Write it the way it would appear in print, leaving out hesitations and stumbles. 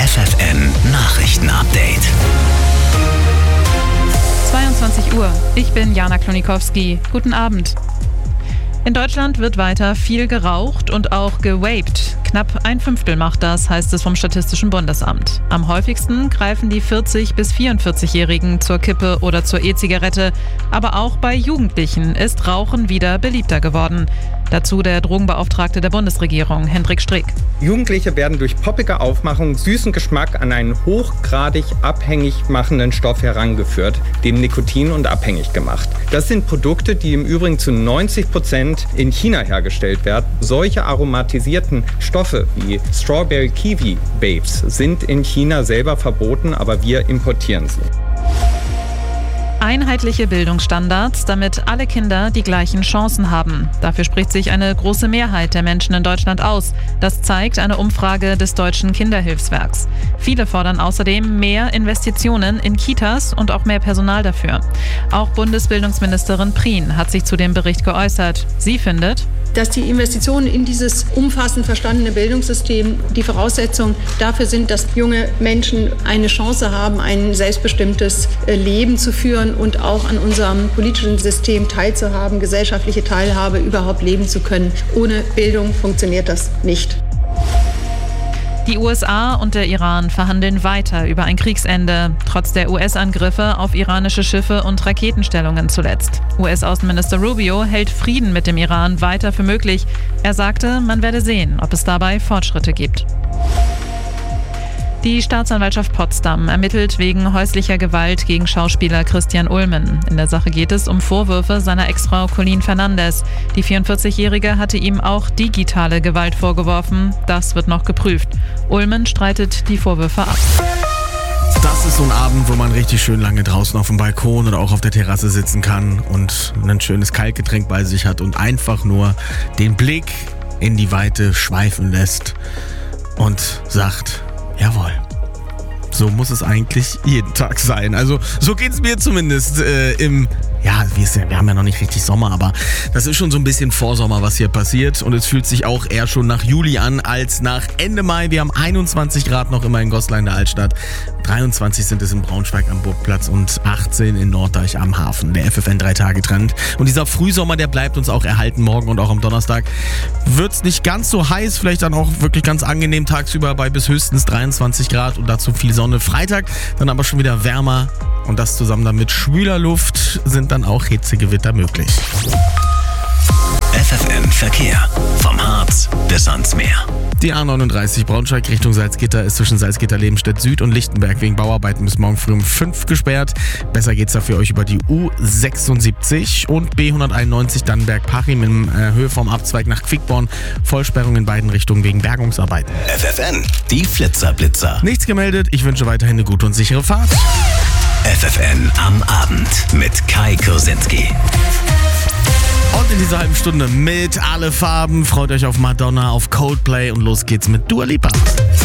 FFN Nachrichten-Update. 22 Uhr. Ich bin Jana Klonikowski. Guten Abend. In Deutschland wird weiter viel geraucht und auch gewaped. Knapp 1/5 macht das, heißt es vom Statistischen Bundesamt. Am häufigsten greifen die 40- bis 44-Jährigen zur Kippe oder zur E-Zigarette. Aber auch bei Jugendlichen ist Rauchen wieder beliebter geworden. Dazu der Drogenbeauftragte der Bundesregierung, Hendrik Streeck. Jugendliche werden durch poppige Aufmachung süßen Geschmack an einen hochgradig abhängig machenden Stoff herangeführt, dem Nikotin, und abhängig gemacht. Das sind Produkte, die im Übrigen zu 90% in China hergestellt werden. Solche aromatisierten Stoffe wie Strawberry Kiwi Vapes sind in China selber verboten, aber wir importieren sie. Einheitliche Bildungsstandards, damit alle Kinder die gleichen Chancen haben. Dafür spricht sich eine große Mehrheit der Menschen in Deutschland aus. Das zeigt eine Umfrage des Deutschen Kinderhilfswerks. Viele fordern außerdem mehr Investitionen in Kitas und auch mehr Personal dafür. Auch Bundesbildungsministerin Prien hat sich zu dem Bericht geäußert. Sie findet, dass die Investitionen in dieses umfassend verstandene Bildungssystem die Voraussetzung dafür sind, dass junge Menschen eine Chance haben, ein selbstbestimmtes Leben zu führen und auch an unserem politischen System teilzuhaben, gesellschaftliche Teilhabe überhaupt leben zu können. Ohne Bildung funktioniert das nicht. Die USA und der Iran verhandeln weiter über ein Kriegsende, trotz der US-Angriffe auf iranische Schiffe und Raketenstellungen zuletzt. US-Außenminister Rubio hält Frieden mit dem Iran weiter für möglich. Er sagte, man werde sehen, ob es dabei Fortschritte gibt. Die Staatsanwaltschaft Potsdam ermittelt wegen häuslicher Gewalt gegen Schauspieler Christian Ulmen. In der Sache geht es um Vorwürfe seiner Ex-Frau Colleen Fernandes. Die 44-Jährige hatte ihm auch digitale Gewalt vorgeworfen. Das wird noch geprüft. Ulmen streitet die Vorwürfe ab. Das ist so ein Abend, wo man richtig schön lange draußen auf dem Balkon oder auch auf der Terrasse sitzen kann und ein schönes Kaltgetränk bei sich hat und einfach nur den Blick in die Weite schweifen lässt und sagt: Jawohl, so muss es eigentlich jeden Tag sein. Also so geht's mir zumindest wir haben ja noch nicht richtig Sommer, aber das ist schon so ein bisschen Vorsommer, was hier passiert. Und es fühlt sich auch eher schon nach Juli an als nach Ende Mai. Wir haben 21 Grad noch immer in Goslar in der Altstadt. 23 sind es in Braunschweig am Burgplatz und 18 in Norddeich am Hafen. Der FFN 3-Tage-Trend. Und dieser Frühsommer, der bleibt uns auch erhalten. Morgen und auch am Donnerstag wird's nicht ganz so heiß, vielleicht dann auch wirklich ganz angenehm tagsüber bei bis höchstens 23 Grad und dazu viel Sonne. Freitag dann aber schon wieder wärmer. Und das zusammen dann mit schwüler Luft sind dann auch Hitzegewitter möglich. FFN Verkehr. Vom Harz bis ans Meer. Die A39 Braunschweig Richtung Salzgitter ist zwischen Salzgitter-Lebenstedt Süd und Lichtenberg wegen Bauarbeiten bis morgen früh um 5 gesperrt. Besser geht's da für euch über die U76 und B191 Dannenberg-Pachim in Höhe vom Abzweig nach Quickborn. Vollsperrung in beiden Richtungen wegen Bergungsarbeiten. FFN, die Flitzer-Blitzer. Nichts gemeldet, ich wünsche weiterhin eine gute und sichere Fahrt. FFN am Abend mit Kai Kursinski. Und in dieser halben Stunde mit alle Farben. Freut euch auf Madonna, auf Coldplay und los geht's mit Dua Lipa.